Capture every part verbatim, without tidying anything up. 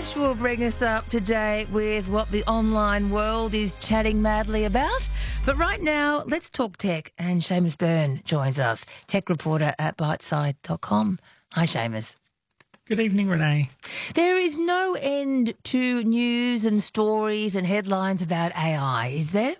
Ash will bring us up to date with what the online world is chatting madly about. But right now, let's talk tech. And Seamus Byrne joins us, tech reporter at biteside dot com. Hi, Seamus. Good evening, Renee. There is no end to news and stories and headlines about A I, is there?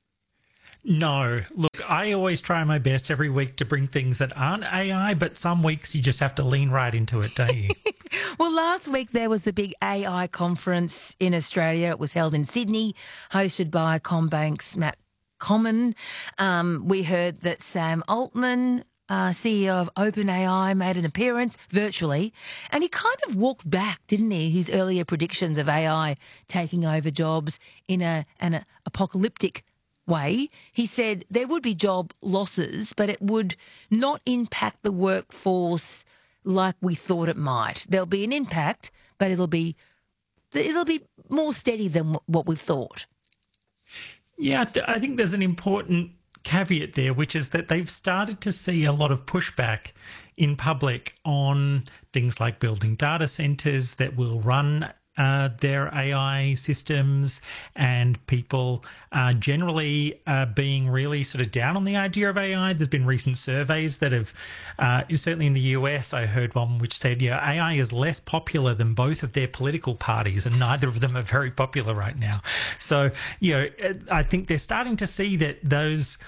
No. Look, I always try my best every week to bring things that aren't A I, but some weeks you just have to lean right into it, don't you? Well, last week there was the big A I conference in Australia. It was held in Sydney, hosted by CommBank's Matt Comyn. Um, we heard that Sam Altman, uh, C E O of OpenAI, made an appearance virtually, and he kind of walked back, didn't he, his earlier predictions of A I taking over jobs in a, an apocalyptic way. He said there would be job losses, but it would not impact the workforce like we thought it might. There'll be an impact, but it'll be it'll be more steady than what we've thought. Yeah, I think there's an important caveat there, which is that they've started to see a lot of pushback in public on things like building data centers that will run Uh, their A I systems, and people uh, generally uh, being really sort of down on the idea of A I. There's been recent surveys that have, uh, certainly in the U S, I heard one which said, yeah, A I is less popular than both of their political parties, and neither of them are very popular right now. So, you know, I think they're starting to see that those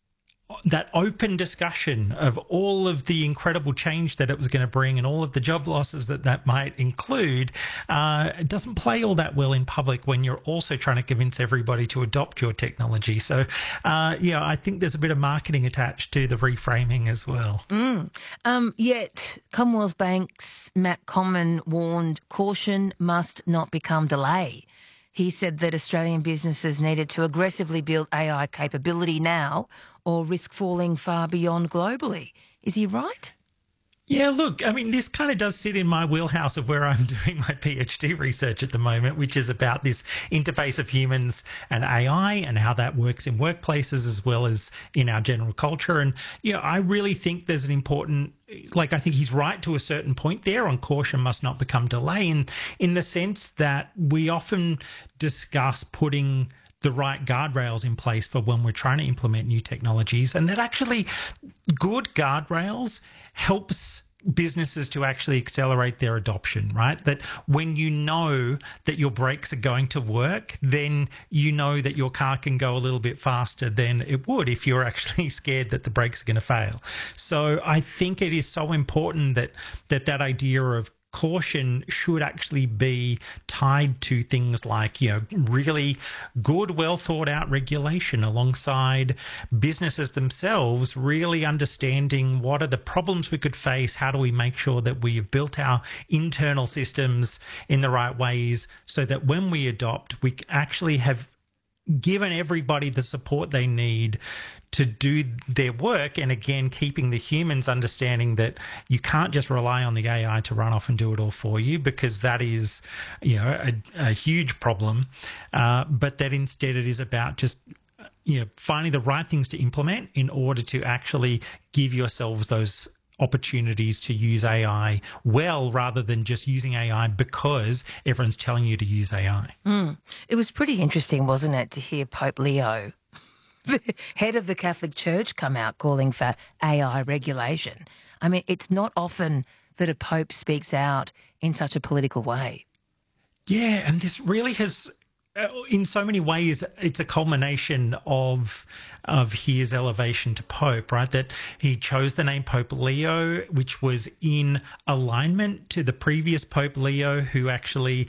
that open discussion of all of the incredible change that it was going to bring and all of the job losses that that might include, uh, it doesn't play all that well in public when you're also trying to convince everybody to adopt your technology. So, uh, yeah, I think there's a bit of marketing attached to the reframing as well. Mm. Um, yet Commonwealth Bank's Matt Comyn warned caution must not become delay. He said that Australian businesses needed to aggressively build A I capability now or risk falling far beyond globally. Is he right? Yeah, look, I mean, this kind of does sit in my wheelhouse of where I'm doing my PhD research at the moment, which is about this interface of humans and A I and how that works in workplaces as well as in our general culture. And, you know, I really think there's an important, like, I think he's right to a certain point there on caution must not become delay, in, in the sense that we often discuss putting the right guardrails in place for when we're trying to implement new technologies, and that actually good guardrails helps businesses to actually accelerate their adoption, right? That when you know that your brakes are going to work, then you know that your car can go a little bit faster than it would if you're actually scared that the brakes are going to fail. So I think it is so important that that, that idea of caution should actually be tied to things like, you know, really good, well thought out regulation alongside businesses themselves really understanding what are the problems we could face, how do we make sure that we have built our internal systems in the right ways so that when we adopt, we actually have given everybody the support they need to do their work, and again, keeping the humans understanding that you can't just rely on the A I to run off and do it all for you, because that is, you know, a, a huge problem, uh, but that instead it is about just, you know, finding the right things to implement in order to actually give yourselves those opportunities to use A I well, rather than just using A I because everyone's telling you to use A I. Mm. It was pretty interesting, wasn't it, to hear Pope Leo, the head of the Catholic Church, come out calling for A I regulation. I mean, it's not often that a pope speaks out in such a political way. Yeah, and this really has, uh, in so many ways, it's a culmination of of his elevation to Pope, right? That he chose the name Pope Leo, which was in alignment to the previous Pope Leo, who actually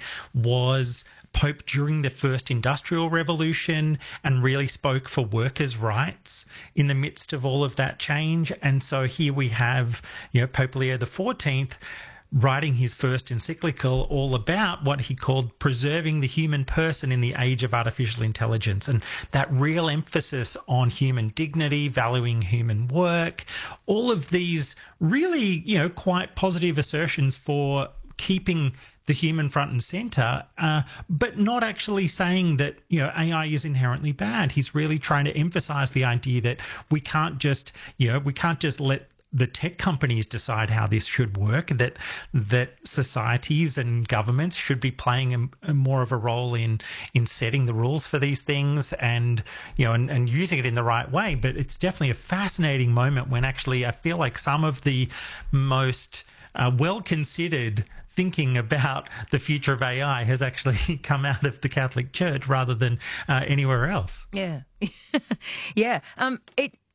was Pope during the first industrial revolution and really spoke for workers' rights in the midst of all of that change. And so here we have, you know, Pope Leo the fourteenth writing his first encyclical all about what he called preserving the human person in the age of artificial intelligence, and that real emphasis on human dignity, valuing human work, all of these really, you know, quite positive assertions for keeping the human front and center, uh, but not actually saying that, you know, A I is inherently bad. He's really trying to emphasize the idea that we can't just, you know, we can't just let the tech companies decide how this should work, that that societies and governments should be playing a, a more of a role in in setting the rules for these things, and you know and, and using it in the right way. But it's definitely a fascinating moment when actually I feel like some of the most uh, well considered thinking about the future of A I has actually come out of the Catholic Church rather than uh, anywhere else. Yeah. yeah. Um, it